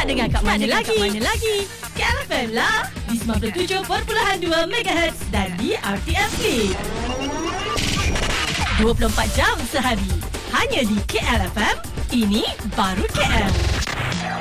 dengar kat mana lagi? KL FM lah, di 97.2 MHz dan di RTM Play. 24 jam sehari, hanya di KL FM. Ini baru KL.